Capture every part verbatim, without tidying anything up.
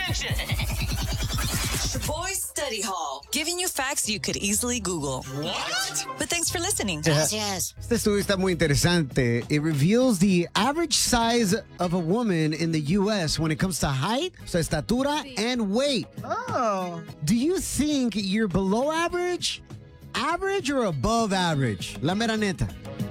attention. Boys Study Hall, giving you facts you could easily Google. What? But thanks for listening. Gracias. Este estudio está muy interesante. It reveals the average size of a woman in the U S when it comes to height, so estatura, and weight. Oh. Do you think you're below average, average, or above average? La mera neta.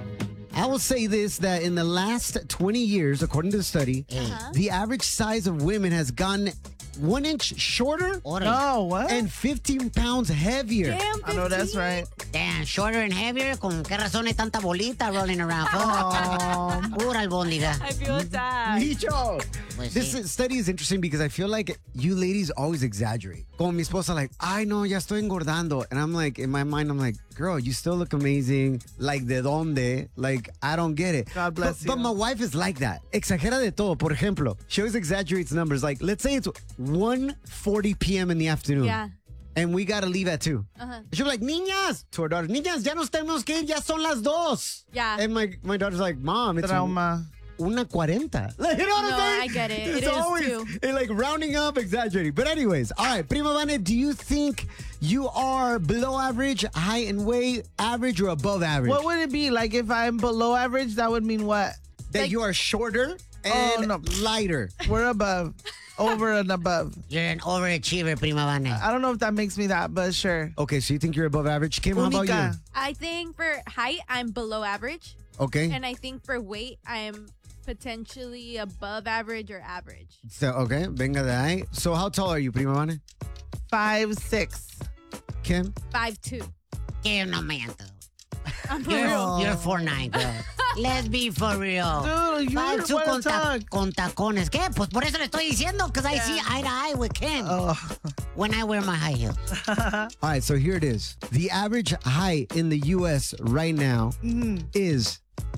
I will say this, that in the last twenty years, according to the study, the average size of women has gone one inch shorter No, what? and fifteen pounds heavier. Damn, I know that's right. Damn, shorter and heavier. ¿Con qué razón hay tanta bolita rolling around? Oh. Pura albóndiga. I feel sad. Micho. Pues This sí. is- study is interesting because I feel like you ladies always exaggerate. Como mi esposa, like, ay, no, ya estoy engordando. And I'm like, in my mind, I'm like, girl, you still look amazing. Like, ¿de dónde? Like, I don't get it. God bless but, you. But my wife is like that. Exagera de todo. Por ejemplo, she always exaggerates numbers. Like, let's say it's one forty p.m. in the afternoon. Yeah. And we gotta leave at two. Uh-huh. She'll be like, niñas, to her daughter, niñas, ya nos tenemos que ir, ya son las dos. Yeah. And my, my daughter's like, mom, it's Trauma. una cuarenta. Like, you know what No, I'm saying? I get it. It It's is always too. it, like rounding up, exaggerating. But anyways, all right, Prima Vane, do you think you are below average, height and weight, average or above average? What would it be? Like if I'm below average, that would mean what? that like- you are shorter Oh, and no. lighter. We're above. Over and above. You're an overachiever, prima vane. I don't know if that makes me that, but sure. Okay, so you think you're above average. Kim, how about you? Única. I think for height, I'm below average. Okay. And I think for weight, I'm potentially above average or average. So, okay, venga de ahí. So how tall are you, Prima Vane? Five, six. Kim? five two. Que no miento. I'm for You're, real. you're four nine, girl. Let's be for real. Dude, you Five two what con, a ta- talk. con tacones. ¿Qué? Pues por eso le estoy diciendo, because I see eye to eye with Kim Oh. when I wear my high heels. All right, so here it is. The average height in the U S right now is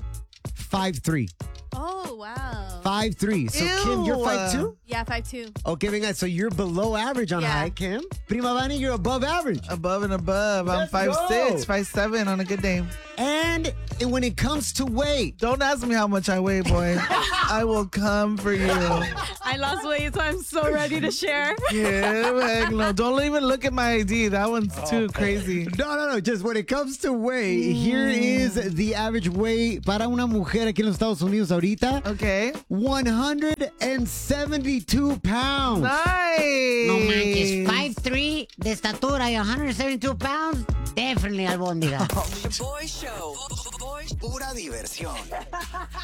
five three. Oh, wow. five three. So, Kim, you're Ew. five two? Yeah, five two. Okay, venga, so you're below average on Yeah. height, Kim. Prima Vani, you're above average. Above and above. I'm Let's five go. six, five seven on a good day. And when it comes to weight, Don't ask me how much I weigh, boy. I will come for you. I lost weight, so I'm so ready to share. Yeah, heck no. Don't even look at my I D. That one's Oh. too crazy. no, no, no, just when it comes to weight, here is the average weight para una mujer aquí en los Estados Unidos ahorita. Okay. one hundred seventy-two pounds. Nice. No manches, five three de estatura y one hundred seventy-two pounds. Definitely albóndiga. The Boy Show. Boy, Pura diversión.